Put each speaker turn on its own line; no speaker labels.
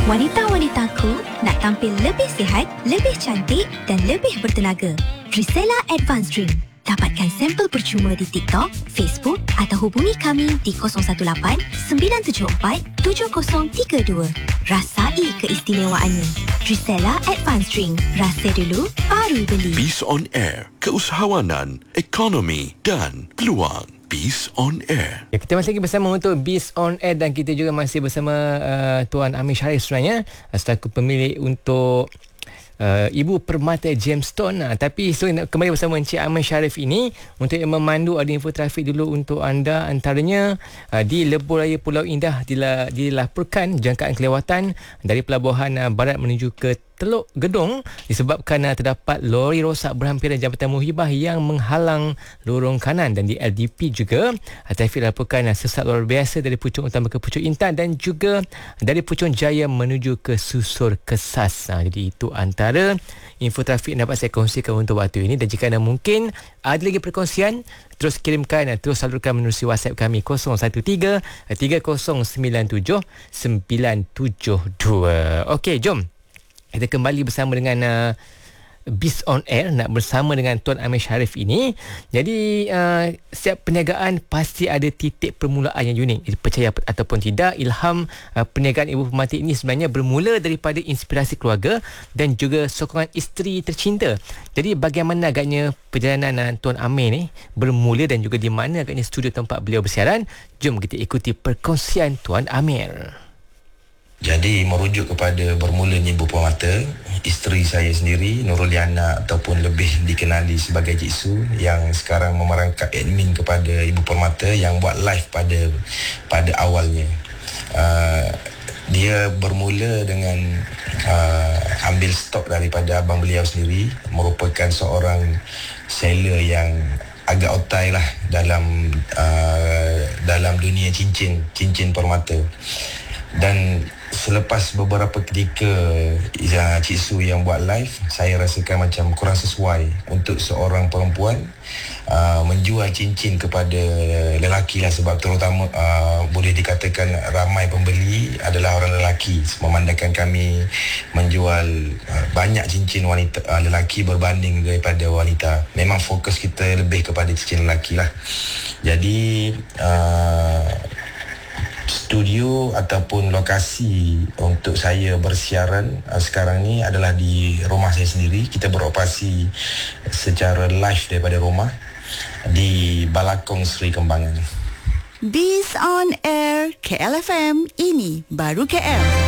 Wanita-wanitaku nak tampil lebih sihat, lebih cantik dan lebih bertenaga. Trisella Advanced Drink. Dapatkan sampel percuma di TikTok, Facebook atau hubungi kami di 018-974-7032. Rasai keistimewaannya. Trisella Advanced Drink. Rasa dulu, baru beli.
Peace on Air. Keusahawanan, ekonomi dan peluang. Peace on Air.
Ya, kita masih lagi bersama untuk Peace on Air dan kita juga masih bersama Tuan Amir Sharif sebenarnya selaku pemilik untuk Ibu Permata Gemstone. Tapi kembali bersama Encik Amir Sharif ini untuk memandu ada infotrafik dulu untuk anda. Antaranya di Lebuh Raya Pulau Indah dilaporkan jangkaan kelewatan dari pelabuhan barat menuju ke Teluk Gedong disebabkan terdapat lori rosak berhampiran Jambatan Muhibah yang menghalang lorong kanan, dan di LDP juga trafik dilaporkan sesak luar biasa dari Puchong Utama ke Puchong Intan dan juga dari Puchong Jaya menuju ke Susur Kesas. Jadi itu antara info trafik yang dapat saya kongsikan untuk waktu ini, dan jika anda mungkin ada lagi perkongsian, terus kirimkan, terus salurkan menerusi WhatsApp kami 013 3097 972. Okey, jom kita kembali bersama dengan Biz on Air, nak bersama dengan Tuan Amir Sharif ini. Jadi setiap perniagaan pasti ada titik permulaan yang unik. Percaya ataupun tidak, ilham perniagaan Ibu Permata ini sebenarnya bermula daripada inspirasi keluarga dan juga sokongan isteri tercinta. Jadi bagaimana agaknya perjalanan Tuan Amir ni bermula dan juga di mana agaknya studio tempat beliau bersiaran? Jom kita ikuti perkongsian Tuan Amir.
Jadi merujuk kepada bermulanya Ibu Permata, isteri saya sendiri Nuruliana ataupun lebih dikenali sebagai Cik Su yang sekarang memerangkap admin kepada Ibu Permata yang buat live pada awalnya. Dia bermula dengan ambil stok daripada abang beliau sendiri, merupakan seorang seller yang agak otai lah dalam dunia cincin permata. Dan selepas beberapa ketika Cik Su yang buat live, saya rasakan macam kurang sesuai untuk seorang perempuan menjual cincin kepada lelaki lah, sebab terutama boleh dikatakan ramai pembeli adalah orang lelaki, memandangkan kami menjual banyak cincin wanita lelaki berbanding daripada wanita. Memang fokus kita lebih kepada cincin lelaki lah. Jadi studio ataupun lokasi untuk saya bersiaran sekarang ni adalah di rumah saya sendiri. Kita beroperasi secara live daripada rumah di Balakong Seri Kembangan.
Biz on Air KLFM, ini baru KL.